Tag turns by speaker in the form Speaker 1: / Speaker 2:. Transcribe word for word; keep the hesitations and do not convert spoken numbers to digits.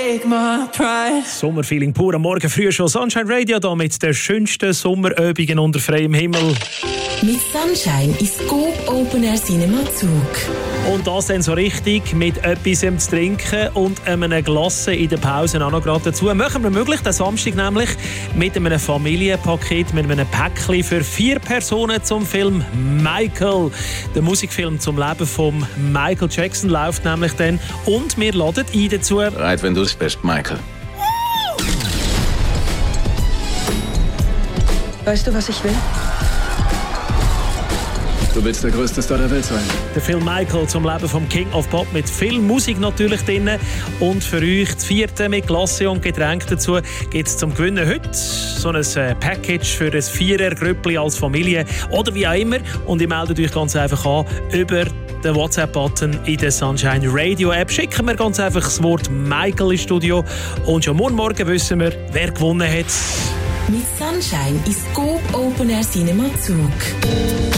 Speaker 1: take my pride.
Speaker 2: Sommerfeeling pur am Morgen früh schon. Sunshine Radio da mit den schönsten Sommeröbungen unter freiem Himmel.
Speaker 3: Mit Sunshine ist Coop Open Air Cinema Zug.
Speaker 2: Und das dann so richtig mit etwas zu trinken und einem Glasse in der Pause auch noch gerade dazu. Machen wir möglich, den Samstag nämlich mit einem Familienpaket, mit einem Päckchen für vier Personen zum Film Michael. Der Musikfilm zum Leben von Michael Jackson läuft nämlich dann. Und wir laden ein dazu.
Speaker 4: Bereit, wenn du es bist, Michael.
Speaker 5: Weißt du, was ich will?
Speaker 4: Du willst der größte Star der Welt sein.
Speaker 2: Der Film Michael zum Leben vom King of Pop mit viel Musik natürlich drin. Und für euch das vierte mit Glasse und Getränk dazu gibt es zum Gewinnen heute so ein Package für ein Vierer-Grüppli als Familie oder wie auch immer. Und ihr meldet euch ganz einfach an über den WhatsApp-Button in der Sunshine Radio App. Schicken wir ganz einfach das Wort Michael ins Studio. Und schon morgen Morgen wissen wir, wer gewonnen hat.
Speaker 3: Mit Sunshine ist Coop Open Air Cinema Zug.